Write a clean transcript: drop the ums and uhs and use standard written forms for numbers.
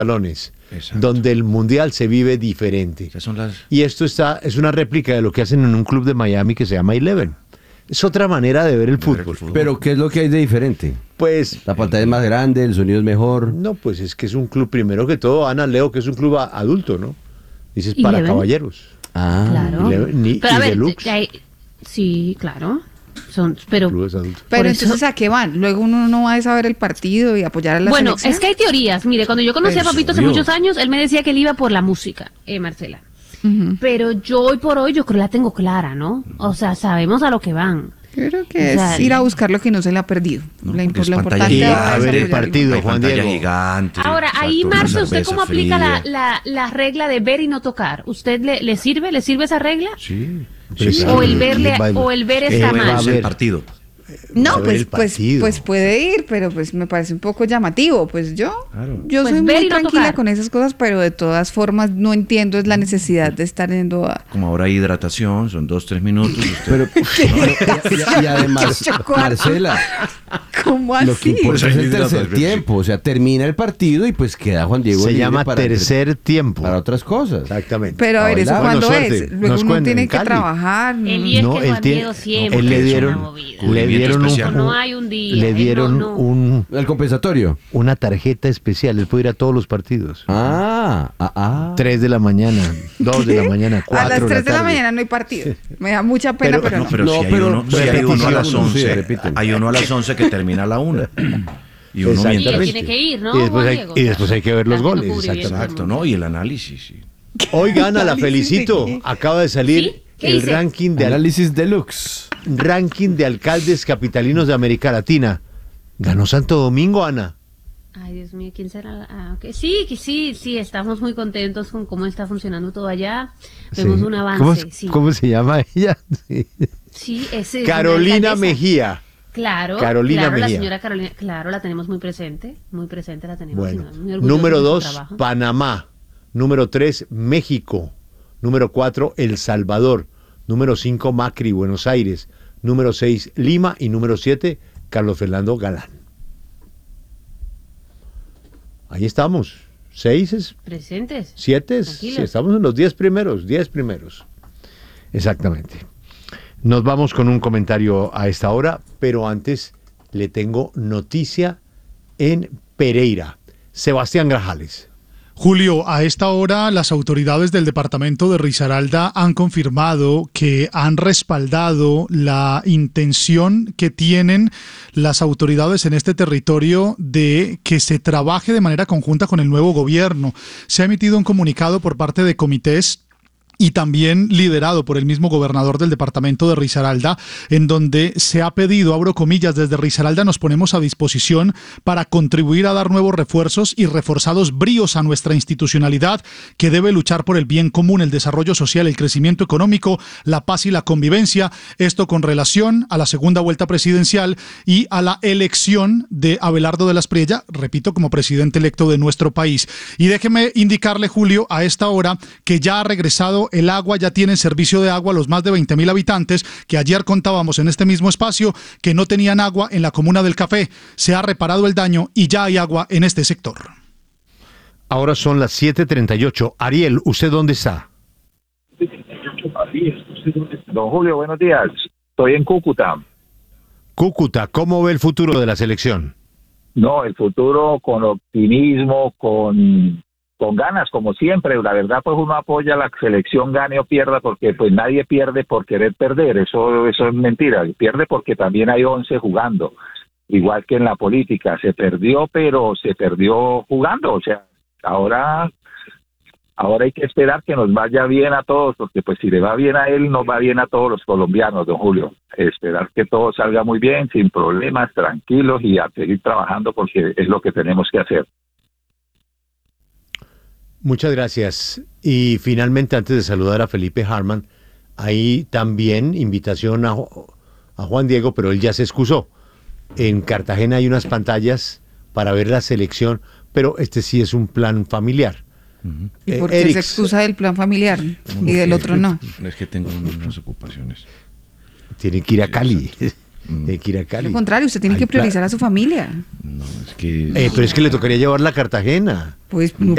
salones, Exacto. donde el mundial se vive diferente. Esas son las... Y esto es una réplica de lo que hacen en un club de Miami que se llama Eleven. Es otra manera de ver el fútbol. Pero ¿qué es lo que hay de diferente? Pues, La pantalla es más grande, el sonido es mejor. no, pues es que es un club, primero que todo, Ana, leo que es un club adulto, ¿no? Dices para Eleven. caballeros. Ah, Claro. Y Pero a ver, deluxe. sí, claro. Pero Clubes adultos. Pero Por eso- entonces, ¿a qué van? Luego uno no va a saber el partido y apoyar a la bueno, selección. es que hay teorías. Mire, cuando yo conocí a Eso, Papito hace Dios. muchos años, él me decía que él iba por la música, Marcela. Ujú. Pero yo hoy por hoy, yo creo que la tengo clara, ¿no? O sea, sabemos a lo que van. Creo que O sea, es ir a buscar lo que no se le ha perdido. No, Lo porque es lo pantalla importante Y gigante. ahora a es ver el apoyar. partido, Hay Juan pantalla Diego. gigante. Ahora, ahí, exacto, una Marce, ¿usted cerveza cómo aplica fría. la regla de ver y no tocar? ¿Usted le sirve? ¿Le sirve esa regla? Sí. Pero sí, sí, O claro. el verle, va- o el ver va está a mal. Es ver. el partido. No, a ver el pues partido. puede ir, pero pues me parece un poco llamativo. Pues yo Pues soy ver muy y no tranquila tocar. con esas cosas, pero de todas formas no entiendo es la necesidad de estar yendo a... Como ahora hay hidratación, son 2-3 minutos. y usted- Pero, y además, Marcela, ¿Cómo lo que así? importa Pues es ahí el tercer hidratas, tiempo. O sea, termina el partido y pues queda Juan Diego Se libre llama para tercer tiempo. para otras cosas. Exactamente. Pero a ver, ¿eso Bueno, cuándo suerte. es? Luego Nos uno cuenten, tiene en que Cali. trabajar. El día No, es que él Juan tiene- Diego siempre él le es una dieron, movida. le dieron especial. No hay un día. le él dieron no. El compensatorio. una tarjeta especial. Él puede ir a todos los partidos. 3 de la mañana, 2 de la mañana, 4 A las 3 de la tarde. mañana no hay partido. Me da mucha pena, Pero- pero No, no. pero No, si hay pero uno, si hay uno a las repetición, 11, sí, repiten. hay uno a las 11 que termina a la 1. Y uno Y él mientras... tiene que ir, ¿no? Y después Juan hay- Diego? y después hay que ver los Haciendo goles, cubrimiento. Exacto, ¿no? Y el análisis, sí. Oiga, Ana, la felicito. ¿Sí? Acaba de salir ¿Sí? ¿Qué el hice? ranking de, Análisis deluxe. ranking de alcaldes capitalinos de América Latina. Ganó Santo Domingo, Ana. Ay, Dios mío, ¿quién será? Ah, ok. Sí, estamos muy contentos con cómo está funcionando todo allá. Vemos Sí. un avance, sí. ¿Cómo se llama ella? Sí. Sí, ese es Carolina una alcaldesa. Mejía. Claro, Carolina claro, la Mejía. señora Carolina, claro, la tenemos muy presente la tenemos. Bueno, y muy orgullosos número de su 2, trabajo. Panamá. Número 3, México. Número 4, El Salvador. Número 5, Macri, Buenos Aires. Número 6, Lima. Y número 7, Carlos Fernando Galán. Ahí estamos. 6 es Presentes. 7, Tranquilos. sí, estamos en los 10 primeros, 10 primeros. Exactamente. Nos vamos con un comentario a esta hora, pero antes le tengo noticia en Pereira. Sebastián Grajales. Julio, a esta hora las autoridades del departamento de Risaralda han confirmado que han respaldado la intención que tienen las autoridades en este territorio de que se trabaje de manera conjunta con el nuevo gobierno. Se ha emitido un comunicado por parte de comités y también liderado por el mismo gobernador del departamento de Risaralda, en donde se ha pedido, abro comillas, desde Risaralda nos ponemos a disposición para contribuir a dar nuevos refuerzos y reforzados bríos a nuestra institucionalidad que debe luchar por el bien común, el desarrollo social, el crecimiento económico, la paz y la convivencia. Esto con relación a la segunda vuelta presidencial y a la elección de Abelardo de las Priella, repito, como presidente electo de nuestro país. Y déjeme indicarle, Julio, a esta hora que ya ha regresado el agua, ya tienen servicio de agua los más de 20.000 habitantes que ayer contábamos en este mismo espacio que no tenían agua en la comuna del Café. Se ha reparado el daño y ya hay agua en este sector. Ahora son las 7:38. Ariel, ¿usted dónde está? Don Julio, buenos días. Estoy en Cúcuta. Cúcuta, ¿cómo ve el futuro de la selección? No, el futuro con optimismo, con ganas, como siempre. La verdad, pues uno apoya a la selección, gane o pierda, porque pues nadie pierde por querer perder. Eso es mentira. Pierde porque también hay 11 jugando. Igual que en la política. Se perdió, pero se perdió jugando. O sea, ahora hay que esperar que nos vaya bien a todos, porque pues si le va bien a él, nos va bien a todos los colombianos, don Julio. Esperar que todo salga muy bien, sin problemas, tranquilos y a seguir trabajando porque es lo que tenemos que hacer. Muchas gracias. Y finalmente, antes de saludar a Felipe Harman, hay también invitación a Juan Diego, pero él ya se excusó. En Cartagena hay unas pantallas para ver la selección, pero este sí es un plan familiar. ¿Y por qué se excusa del plan familiar y del otro no? Es que tengo unas ocupaciones. Tiene que ir a Cali. que ir a Cali. Al contrario, usted tiene Hay que priorizar a su familia. No, es que... Pero es que le tocaría llevarla a Cartagena. Pues